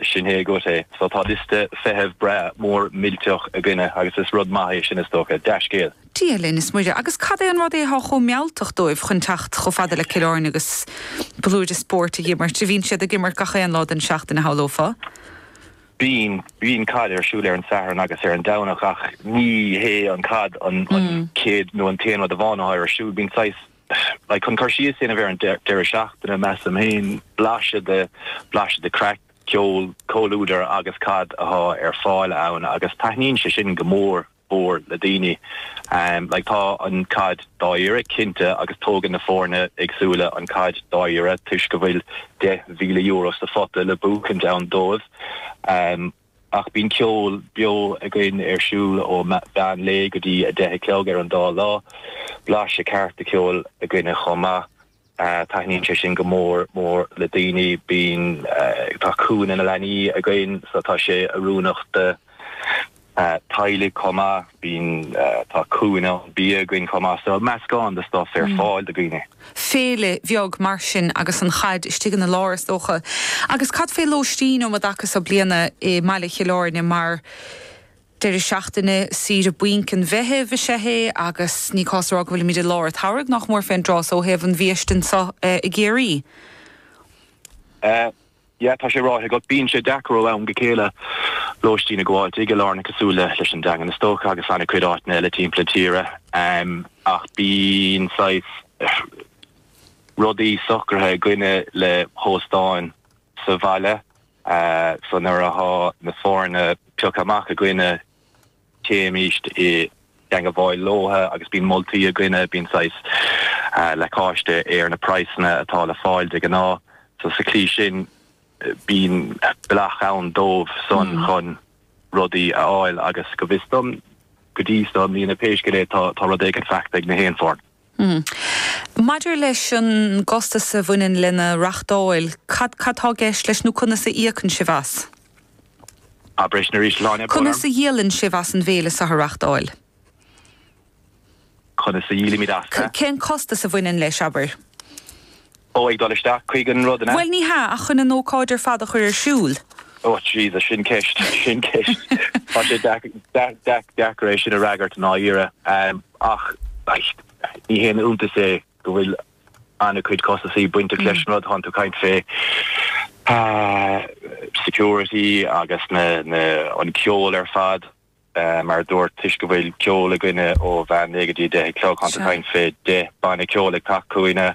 sin hé go é, so tá liste fehef bre mór milteoch a gine agus is rud maihé sin is stocha deiscéal. Díalinn is muide, agus cad é an rud é cho mealtach dóibh chun tacht cho fada le ciláin agus blúide sport a gimar, te bhín siad a gimar gacha an lád an seach in na hálófa? Bín cad siúil an saharan agus an danach ach ní hé an cad an céad nó an téan a bhána siúil bín sais like chun carsií sin a bhar an deir seachtain a meas am héin blase de crack ceol cóúidir agus cad atá fáil ann agus taithníonn se sin gomór bór le daoine like tá an cad dáire cinnte agus tógan na fórne agsúla an cad dáire tuis go bhfuil €10,000 sa fota le búcan down dóibh ach bín ceol bio a gin siúil ó ban le go dtí a 10 clog an dá lá blase ceart a ceol a gine chomá taithníonn se sin gomór mór le daoine bín tá cún in a lení a gin so tá sé a rúnach de taile comma bín tá cúna bí a gin comma so meascán de stuff fáil de gine. Féle bheog mar sin agus an chaid istígan na láras dócha. Agus cad fé lóistín ó dachas a bliana I meile chiláirne mar deir seachtainna sír a buincin bheitthe bhí séhé agus ní cosrá go bhfuil míad láir tharag nach mór féin drás ó heh an bhíostain sa I géirí. Tá sé rá go bín sé decro am go chéile lóistína gháil ige lána cosúla leis an dagan na stócha agus anna cuid áitna le timppla tíre ach bín sais rudaí socrthe gine le hóstáin sa bhaile so nuair athá na fórna peoch amach a gine téimíist I gang a bháil lótha agus bín moltaí a gine bín sais le cáiste ar na praisna atá le fáil de gná so sa clí sin bín blach ann dómh son chun rudaí a áil agus go bhistom go dtíostom ní na péis go tá rud éige feicteag na héan fór. Maidir leis an gosta sa bhuiinn lena rachtáil cadtá gceist leis nó chuna sa íocann si bheas? Abreis na rís láine chuna sa dhéalann si bheas an bhéle sa rachtáil? Chuna sa díala míad asca? Cén costa sa bhuiinn leis aber? Ag dolisteach chuig an rud Well ní ha a chuna nócáidir fada chuir siúil. Oh Jesus, sin ceist. Tá sé decoration sin a ragart ná ire ach ní héana únta sé go bhfuil anna chuid costa sí buinte cléisnrod hanú caiint fé security agus na an ceol fad mar dúir tuis go bhfuil ceol a gine ó bhean négadí 10 clog hanú caiint fé de banna ceol ag tacuine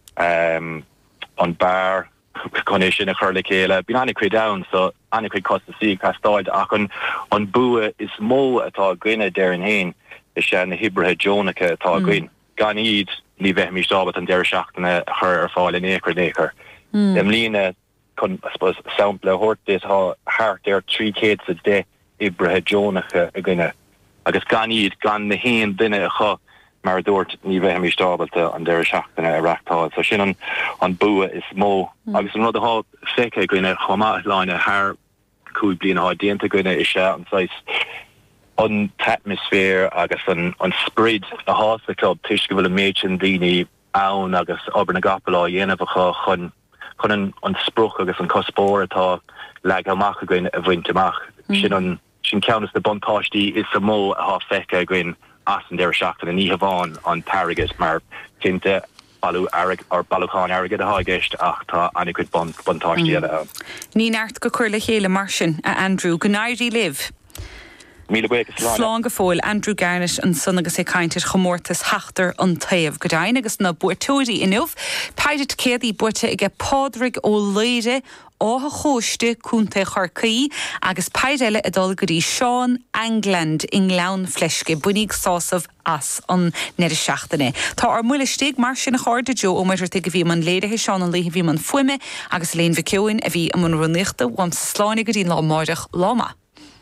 an bar conné sin a churla chéile bín anna chuid down so anna chuid costa sí castáid ach an bua is mó atá gine deir an héin is sé na hibrethe Jonacha atá gine gan iad ní bheith mí stábat an deir seachtainna chur fáil in éair dem lína chun suppose sampla hortis ha hart ar 3 céad a de hibrethe Jonacha a gine agus gan iad gan na héin duine a chu mar dúirt ní bheith mí stábalta an deir seachtainna a reachtáil so sin an bua is mó agus an rud aá féice gine chomá láine haar cúig bliana á déanta gine is sé an sais an atmosfér agus an sprid a hása club tuis go bhfuil a méidin daoine ann agus obair na gapalá dhéanamh chun an spruch agus an cospóir atá le amach a gine a bhainteach sin ceannas na bontáistí is sa mó a há feice gine as an deir seachtainna ní hamháin an target mar cinnte balú airg ar balúcháin airgad a háigeist ach tá anna chuid bontáistí eile. Ní neart go chuir le chéile mar sin a Andrew go nairí liv. Slán go fóil Andrew Garnish an son agus é caiintear chomórtas heachtar an taobh go dain agus na buirtóirí inmh peidir céadaí buirte ag pádrig ó léire átha chóiste cúnta chorcaí agus peideile a dul gorí Sean England in lean fleisce bunig sásamh as an neidir seachtainna. Tá ar muile stig mar sin na cháirde Jo ó maidir go bhí man léirethe Sean an léthe bhí man fuime agus léon bhicúin a bhí am an runnichta bhaim sa sláinnig go dtíon lá máideach láma.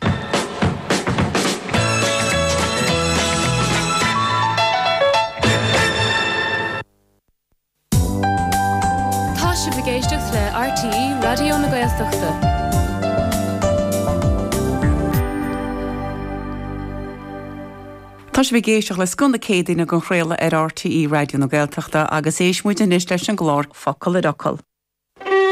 Géisteach le RTE Radio na Gaeltachta. Tá sé géisteach le scunda cédaine go chréile ar RTE Radio na Gaeltachta agus éis muid in leis an glár focail